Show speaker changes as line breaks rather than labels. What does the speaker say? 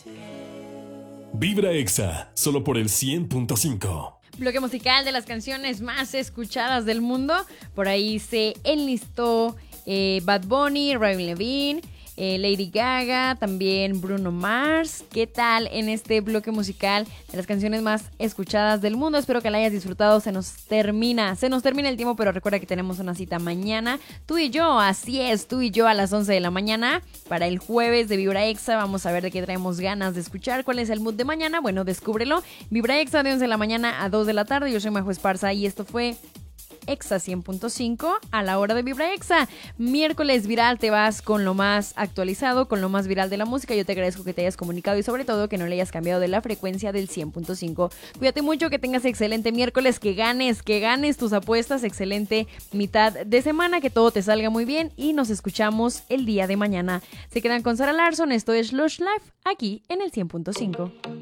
Vibra Exa, solo por el 100.5.
Bloque musical de las canciones más escuchadas del mundo. Por ahí se enlistó Bad Bunny, Raven Levine, Lady Gaga, también Bruno Mars. ¿Qué tal en este bloque musical de las canciones más escuchadas del mundo? Espero que la hayas disfrutado. Se nos termina el tiempo, pero recuerda que tenemos una cita mañana. Tú y yo, así es, tú y yo a las 11 de la mañana para el jueves de Vibra Exa. Vamos a ver de qué traemos ganas de escuchar. ¿Cuál es el mood de mañana? Bueno, descúbrelo. Vibra Exa de 11 de la mañana a 2 de la tarde. Yo soy Majo Esparza y esto fue Exa 100.5 a la hora de Vibra Exa. Miércoles viral, te vas con lo más actualizado, con lo más viral de la música. Yo te agradezco que te hayas comunicado y sobre todo que no le hayas cambiado de la frecuencia del 100.5. Cuídate mucho, que tengas excelente miércoles, que ganes tus apuestas, excelente mitad de semana, que todo te salga muy bien y nos escuchamos el día de mañana. Se quedan con Sara Larsson, esto es Lush Life, aquí en el 100.5.